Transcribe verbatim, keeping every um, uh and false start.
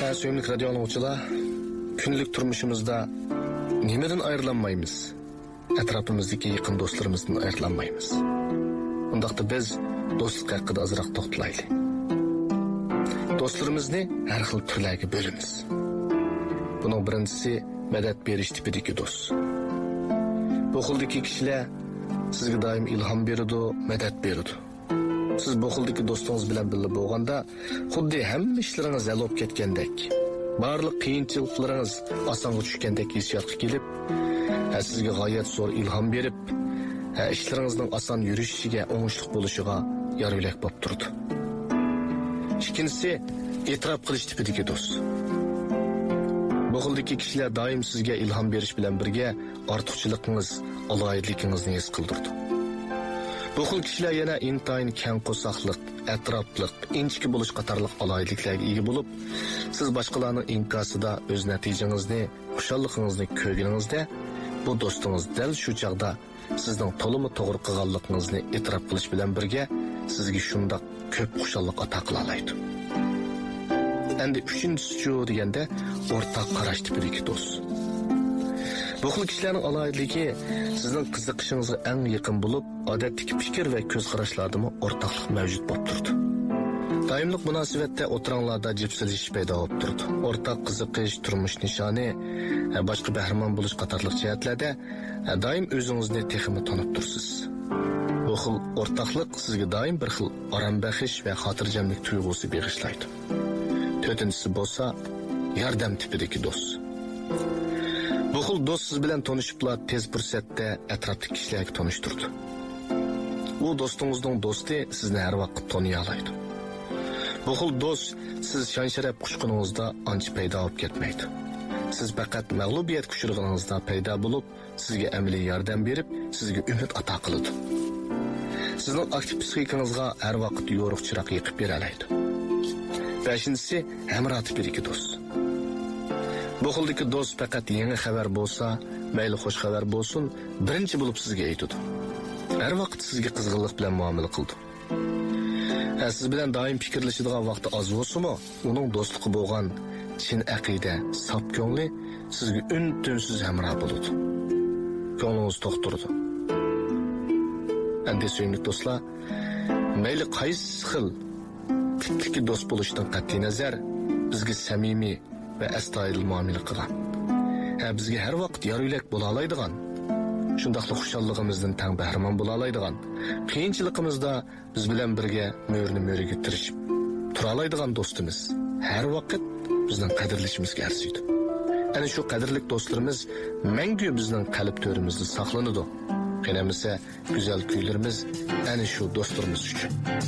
Söyümlük radyo anlıqçılar, günlük turmuşumuzda nimeden ayrılanmayımız? Etrafımızdaki yakın dostlarımızdan ayrılanmayımız. Ondaqda biz dostluk hakkında azırak toxtalaylı. Dostlarımızı her xil türlerge bölümüz. Bunun birincisi medet beriş tipideki dost. Bu xildeki kişiler sizge daim ilham beridi, medet beridi. Siz bu xildeki dostunuz bilen birli bolganda, xuddi hamma ishlaringiz hal bo'lib ketgandek, barliq qiyinchiliklarınız osonga tushgandek hissiyotga kelib, sizga g'oyat zo'r ilhom berib, ishlaringizning oson yurishiga, o'ngishli bo'lishiga yorug'lik bo'lib turdi. Ikkinchisi, e'tirof qilish tipidagi do'st. Bu xildagi kishilar doim sizga ilhom berish bilan birga ortiqchiligingiz, aloyidligingizni his qildirdi. Bu xil kishilar yana intayin keng qo'saqliq, atrofliq, inchki bo'lish qatorliq aloyidliklarga ega bo'lib, siz boshqalarning inkosida o'z natijangizni, xushalligingizni ko'rganingizda, bu do'stingiz dal shu chaqda sizning to'limi to'g'ri qilganligingizni e'tirof qilish bilan birga sizga shundoq ko'p xushallik ato qila oladi. Endi uchinchisi deganda o'rtaq qarash tipidagi do'st. Bu xil kishilarning aloyidligi sizning qiziqishingizga eng yaqin bo'lib, odatdagi fikr va ko'z qarashlardami o'rtaqlik mavjud bo'lib turdi. Doimlik munosabatda o'tiranglarda jipsilish paydo bo'lib turdi. O'rtaq qiziqish, turmush nishoni, boshqa bahramon bo'lish qatorliq jihatlarda doim o'zingizni texmi tanib tursiz. Bu xil o'rtaqlik sizga doim bir xil orambaxish va xotirjamlik tuyg'usi bag'ishlaydi. To'rtinchisi bo'lsa, yordam tipidagi do'st. Bu xil do'st siz bilan tanishiblar tez fursatda atrofdagi kishilarga tanishtirdi. Bu do'stingizning do'sti sizni har vaqt taniya oladi. Bu xil do'st siz shon-sharaf qushqiningizda ancha paydo bo'lib ketmaydi. Siz faqat mag'lubiyat kuchurganingizda paydo bo'lib, sizga amaliy yordam berib, sizga umid ato qiladi. Sizning aktiv psixikangizga har vaqt yo'riq chiroq yiqib bera oladi. Beshinchisi, hamroh tipidagi do'st. Bu xildagi do'st faqat yangi xabar bo'lsa, mayli xush xabar bo'lsin, birinchi bo'lib sizga aytadi. Har vaqt sizga qizg'inlik bilan muomala qildi. Siz bilan doim fikrlashadigan vaqti oz bo'lsa-mu, uning do'stligi bo'lgan chin aqida, saf ko'ngli sizga un-tunsiz hamroh bo'ladi. Ko'nglingiz to'xtirdi. Endi suyimli do'stlar, mayli qaysi xil tipdagi do'st bo'lishdan qat'iy nazar, bizga samimiy ve astoydil muomala qilgan. Ha bizga har vaqt yorug'lik bo'la oladigan, shundaqli xushalligimizdan tang bahramon bo'la oladigan, qiyinchiligimizda biz bilan birga mo'rni mo'riga tirishib tura oladigan do'stimiz har vaqt bizning qadrlashimizga arziydi. Ana shu qadrli do'stlarimiz mangu bizning qalb to'rimizda saqlanadi. Qanamisa go'zal kuylarimiz ana shu do'stlarimiz uchun.